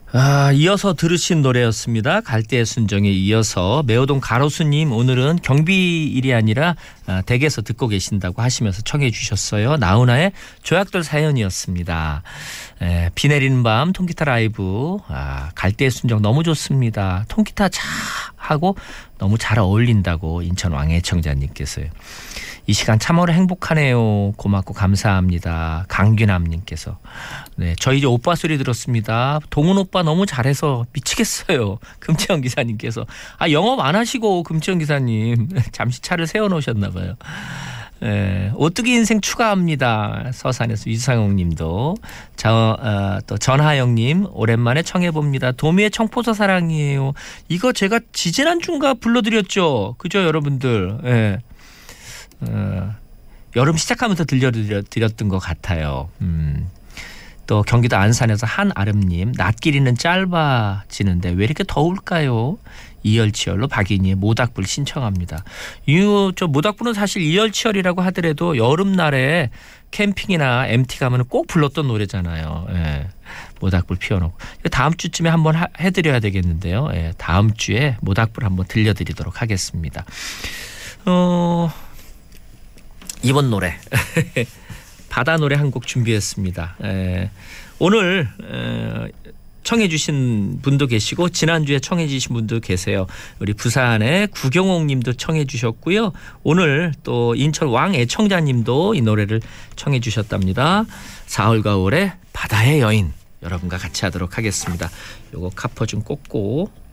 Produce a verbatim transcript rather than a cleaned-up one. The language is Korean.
아, 이어서 들으신 노래였습니다. 갈대의 순정에 이어서 매호동 가로수님, 오늘은 경비일이 아니라 댁에서 듣고 계신다고 하시면서 청해 주셨어요. 나훈아의 조약돌 사연이었습니다. 에, 비 내리는 밤 통기타 라이브. 아, 갈대의 순정 너무 좋습니다. 통기타 차 하고 너무 잘 어울린다고 인천 왕애청자님께서요. 이 시간 참으로 행복하네요. 고맙고 감사합니다. 강균함님께서. 네, 저희 이제 오빠 소리 들었습니다. 동훈 오빠 너무 잘해서 미치겠어요. 금채영 기사님께서. 아, 영업 안 하시고 금채영 기사님 잠시 차를 세워놓으셨나 봐요. 네, 오뚜기 인생 추가합니다. 서산에서 유상홍님도. 저, 어, 또 전하영님 오랜만에 청해봅니다. 도미의 청포서 사랑이에요. 이거 제가 지지난주인가 불러드렸죠. 그죠 여러분들. 네. 어, 여름 시작하면서 들려드렸던 것 같아요. 음. 또 경기도 안산에서 한아름님, 낮길이는 짧아지는데 왜 이렇게 더울까요? 이열치열로 박인희의 모닥불 신청합니다. 이 저 모닥불은 사실 이열치열이라고 하더라도 여름날에 캠핑이나 엠티 가면 꼭 불렀던 노래잖아요. 예. 모닥불 피워놓고. 다음 주쯤에 한번 하, 해드려야 되겠는데요. 예. 다음 주에 모닥불 한번 들려드리도록 하겠습니다. 어... 이번 노래 바다 노래 한 곡 준비했습니다. 에, 오늘 에, 청해 주신 분도 계시고 지난주에 청해 주신 분도 계세요. 우리 부산의 구경옥 님도 청해 주셨고요. 오늘 또 인천 왕애청자 님도 이 노래를 청해 주셨답니다. 사월 가을의 바다의 여인, 여러분과 같이 하도록 하겠습니다. 요거 카퍼 좀 꽂고